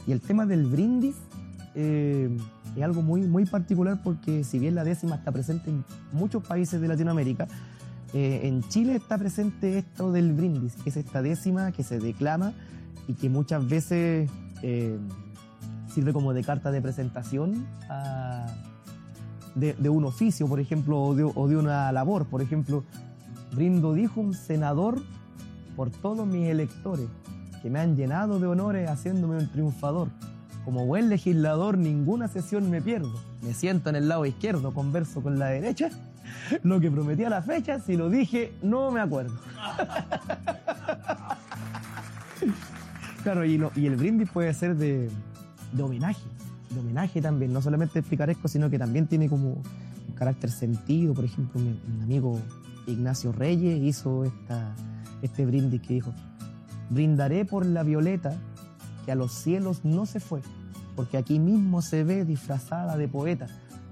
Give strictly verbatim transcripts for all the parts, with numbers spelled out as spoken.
Y el tema del brindis eh, es algo muy, muy particular porque si bien la décima está presente en muchos países de Latinoamérica, eh, en Chile está presente esto del brindis, que es esta décima que se declama y que muchas veces eh, sirve como de carta de presentación a, de, de un oficio, por ejemplo, o de, o de una labor. Por ejemplo, brindo, dijo un senador, por todos mis electores, que me han llenado de honores haciéndome un triunfador. Como buen legislador, ninguna sesión me pierdo. Me siento en el lado izquierdo, converso con la derecha. Lo que prometí a la fecha, si lo dije, no me acuerdo. Claro, y, lo, y el brindis puede ser de, de homenaje, de homenaje también, no solamente picaresco, sino que también tiene como un carácter sentido. Por ejemplo, mi, mi amigo Ignacio Reyes hizo esta, este brindis que dijo: brindaré por la violeta que a los cielos no se fue, porque aquí mismo se ve disfrazada de poeta.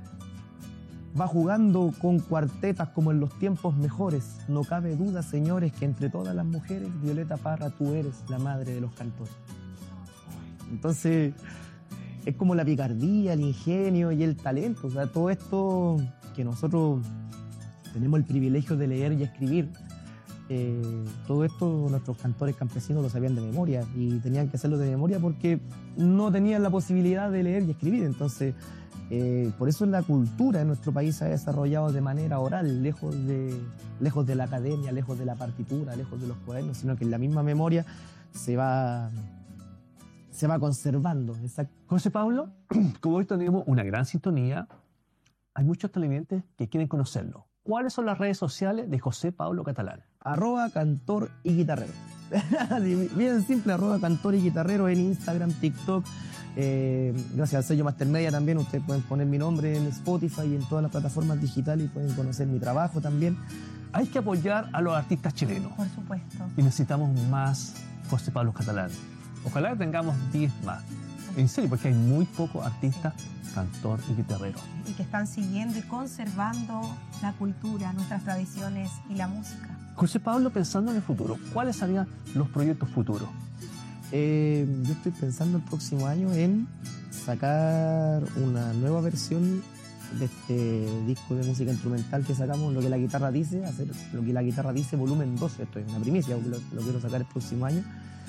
Va jugando con cuartetas como en los tiempos mejores. No cabe duda, señores, que entre todas las mujeres, Violeta Parra, tú eres la madre de los cantores. Entonces, es como la picardía, el ingenio y el talento. O sea, todo esto que nosotros tenemos el privilegio de leer y escribir, eh, todo esto nuestros cantores campesinos lo sabían de memoria y tenían que hacerlo de memoria porque no tenían la posibilidad de leer y escribir. Entonces, Eh, por eso la cultura en nuestro país se ha desarrollado de manera oral, lejos de, lejos de la academia, lejos de la partitura, lejos de los cuadernos, sino que en la misma memoria se va, se va conservando. Exacto. José Pablo, como hoy tenemos una gran sintonía, hay muchos televidentes que quieren conocerlo. ¿Cuáles son las redes sociales de José Pablo Catalán? Arroba cantor y guitarrero. Bien simple, arroba cantor y guitarrero en Instagram, TikTok. Eh, gracias al sello Mastermedia también ustedes pueden poner mi nombre en Spotify y en todas las plataformas digitales y pueden conocer mi trabajo también. Hay que apoyar a los artistas chilenos. Por supuesto. Y necesitamos más José Pablo Catalán. Ojalá tengamos diez más. En serio, porque hay muy pocos artistas, cantor y guitarrero. Y que están siguiendo y conservando la cultura, nuestras tradiciones y la música. José Pablo, pensando en el futuro, ¿cuáles serían los proyectos futuros? Eh, yo estoy pensando el próximo año en sacar una nueva versión de este disco de música instrumental que sacamos, Lo que la guitarra dice, hacer Lo que la guitarra dice volumen dos. Esto es una primicia, lo, lo quiero sacar el próximo año,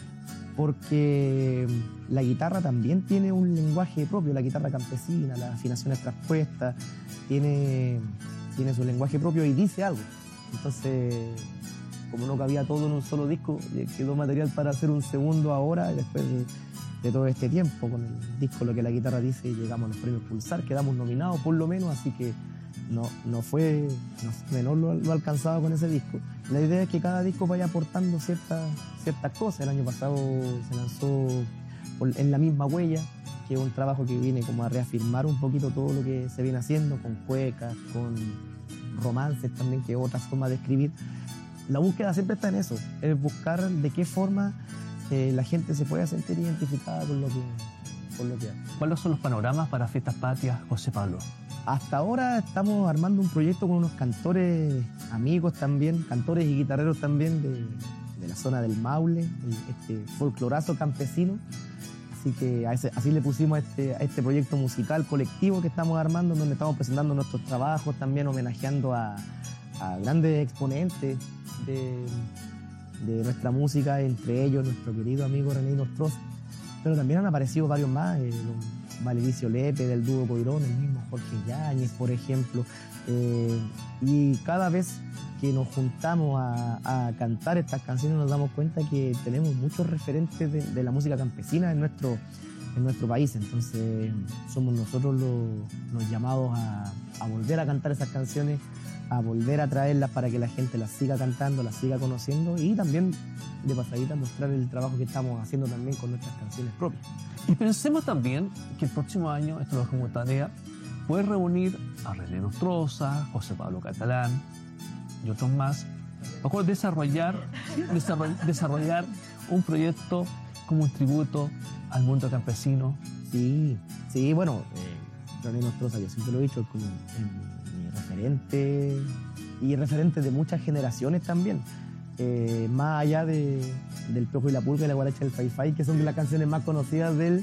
porque la guitarra también tiene un lenguaje propio, la guitarra campesina, las afinaciones traspuestas, tiene, tiene su lenguaje propio y dice algo. Entonces, como no cabía todo en un solo disco, quedó material para hacer un segundo ahora, después de, de todo este tiempo. Con el disco Lo que la guitarra dice llegamos a los premios Pulsar, quedamos nominados por lo menos, así que no, no fue, no fue menor lo, lo alcanzado con ese disco. La idea es que cada disco vaya aportando ciertas, ciertas cosas. El año pasado se lanzó por, En la misma huella, que es un trabajo que viene como a reafirmar un poquito todo lo que se viene haciendo, con cuecas, con romances también, que es otra forma de escribir. La búsqueda siempre está en eso, es buscar de qué forma eh, la gente se pueda sentir identificada con lo que, con lo que hace. ¿Cuáles son los panoramas para Fiestas Patrias, José Pablo? Hasta ahora estamos armando un proyecto con unos cantores amigos también, cantores y guitarreros también de, de la zona del Maule, el, este folclorazo campesino. Así que a ese, así le pusimos a este, a este proyecto musical colectivo que estamos armando, donde estamos presentando nuestros trabajos, también homenajeando a, a grandes exponentes de, de nuestra música, entre ellos nuestro querido amigo René Nostroza. Pero también han aparecido varios más, eh, Valericio Lepe del dúo Coirón, el mismo Jorge Yáñez, por ejemplo. Eh, y cada vez que nos juntamos a, a cantar estas canciones nos damos cuenta que tenemos muchos referentes de, de la música campesina en nuestro, en nuestro país. Entonces somos nosotros los, los llamados a, a volver a cantar esas canciones, a volver a traerlas para que la gente las siga cantando, las siga conociendo y también de pasadita mostrar el trabajo que estamos haciendo también con nuestras canciones propias. Y pensemos también que el próximo año, esto lo dejamos tarea, puede reunir a René Nostroza, José Pablo Catalán y otros más, para desarrollar, desarrollar, desarrollar un proyecto como un tributo al mundo campesino. Sí, sí, bueno, eh, René Nostroza, yo siempre lo he dicho, es como mi, mi referente y referente de muchas generaciones también. Eh, más allá de, del Piojo y la Pulga y la Guaracha del Fai Fai, que son de las canciones más conocidas de él,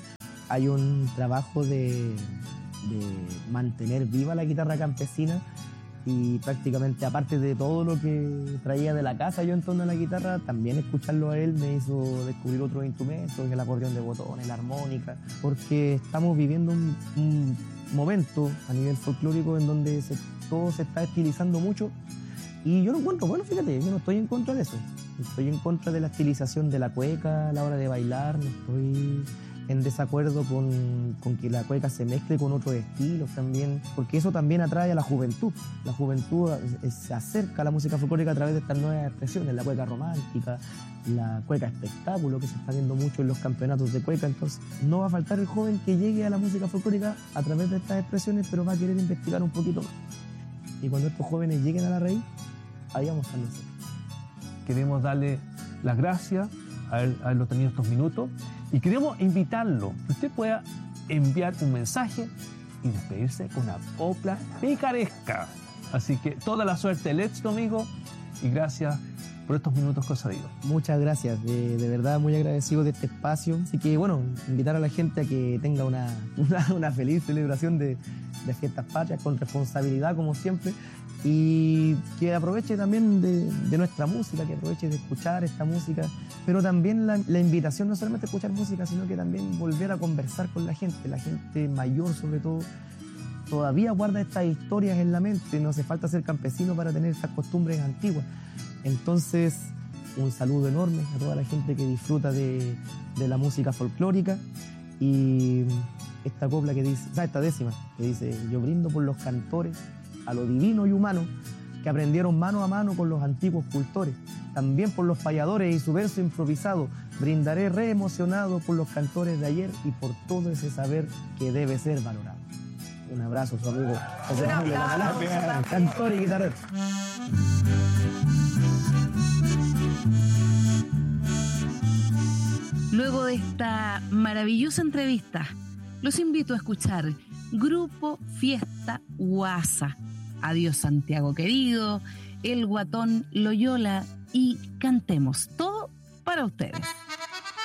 hay un trabajo de, de mantener viva la guitarra campesina y prácticamente aparte de todo lo que traía de la casa yo en torno a la guitarra, también escucharlo a él me hizo descubrir otros instrumentos, el acordeón de botones, la armónica, porque estamos viviendo un, un momento a nivel folclórico en donde se, todo se está estilizando mucho y yo lo encuentro, bueno, fíjate, yo no estoy en contra de eso, estoy en contra de la estilización de la cueca a la hora de bailar, no estoy en desacuerdo con, con que la cueca se mezcle con otros estilos también, porque eso también atrae a la juventud. La juventud se acerca a la música folclórica a través de estas nuevas expresiones, la cueca romántica, la cueca espectáculo, que se está viendo mucho en los campeonatos de cueca. Entonces, no va a faltar el joven que llegue a la música folclórica a través de estas expresiones, pero va a querer investigar un poquito más. Y cuando estos jóvenes lleguen a la raíz, ahí vamos a estar nosotros. Queremos darle las gracias a él, a haberlo tenido estos minutos. Y queremos invitarlo, que usted pueda enviar un mensaje y despedirse con una copla picaresca. Así que toda la suerte, el éxito, amigo, y gracias por estos minutos que os ha ido. Muchas gracias, de, de verdad muy agradecido de este espacio. Así que bueno, invitar a la gente a que tenga una, una, una feliz celebración de, de fiestas patrias con responsabilidad como siempre y que aproveche también de, de nuestra música, que aproveche de escuchar esta música, pero también la, la invitación no solamente a escuchar música, sino que también volver a conversar con la gente, la gente mayor sobre todo, todavía guarda estas historias en la mente, no hace falta ser campesino para tener estas costumbres antiguas. Entonces, un saludo enorme a toda la gente que disfruta de, de la música folclórica y esta copla que dice, o sea, esta décima, que dice: yo brindo por los cantores, a lo divino y humano, que aprendieron mano a mano con los antiguos cultores. También por los payadores y su verso improvisado, brindaré re emocionado por los cantores de ayer y por todo ese saber que debe ser valorado. Un abrazo, su amigo José Manuel Galán, cantor y guitarrero. Luego de esta maravillosa entrevista, los invito a escuchar Grupo Fiesta Huasa. Adiós Santiago querido, El Guatón Loyola y Cantemos. Todo para ustedes.